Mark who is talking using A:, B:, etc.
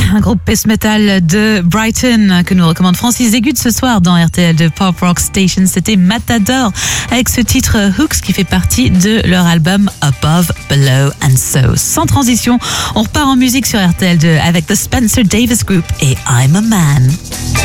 A: un groupe pace metal de Brighton que nous recommande Francis Zégut ce soir dans RTL de Pop Rock Station. C'était Matador avec ce titre Hooks qui fait partie de leur album Above, Below and So. Sans transition, on repart en musique sur RTL2 avec The Spencer Davis Group et I'm a Man.